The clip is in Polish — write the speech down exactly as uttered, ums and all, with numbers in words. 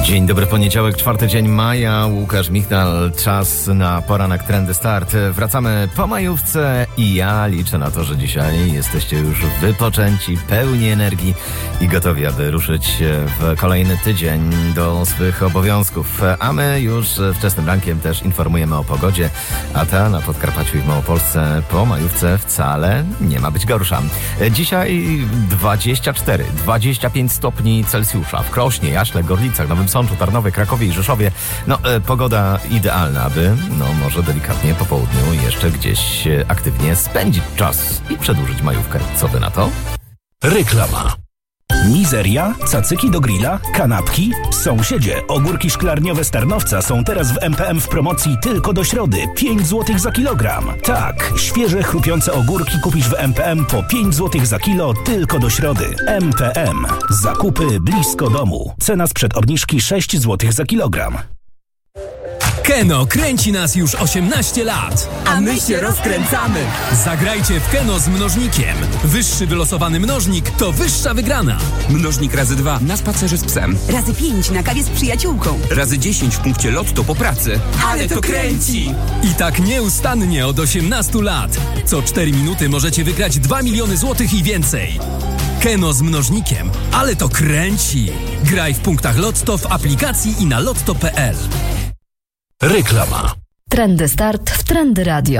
Dzień dobry, poniedziałek, czwarty dzień maja, Łukasz Michdal, czas na poranek Trendy Start. Wracamy po majówce i ja liczę na to, że dzisiaj jesteście już wypoczęci, pełni energii i gotowi, aby ruszyć w kolejny tydzień do swych obowiązków. A my już wczesnym rankiem też informujemy o pogodzie, a ta na Podkarpaciu i w Małopolsce po majówce wcale nie ma być gorsza. Dzisiaj dwadzieścia cztery dwadzieścia pięć stopni Celsjusza w Krośnie, Jaśle, Gorlicach, Nowym Sączu, Tarnowie, Krakowie i Rzeszowie. No, e, pogoda idealna, aby, no może delikatnie po południu jeszcze gdzieś e, aktywnie spędzić czas i przedłużyć majówkę. Co wy na to? Reklama. Mizeria, cacyki do grilla, kanapki. Sąsiedzie, ogórki szklarniowe z Tarnowca są teraz w M P M w promocji tylko do środy. pięć złotych za kilogram. Tak, świeże, chrupiące ogórki kupisz w M P M po pięć złotych za kilo tylko do środy. M P M. Zakupy blisko domu. Cena sprzed obniżki sześć złotych za kilogram. Keno kręci nas już osiemnaście lat. A my się rozkręcamy. Zagrajcie w Keno z mnożnikiem. Wyższy wylosowany mnożnik to wyższa wygrana. Mnożnik razy dwa na spacerze z psem. Razy pięć na kawie z przyjaciółką. Razy dziesięć w punkcie lotto po pracy. Ale to kręci! I tak nieustannie od osiemnastu lat. Co cztery minuty możecie wygrać dwa miliony złotych i więcej. Keno z mnożnikiem. Ale to kręci. Graj w punktach Lotto, w aplikacji i na lotto kropka p l. Reklama. Trendy Start w Trendy Radio.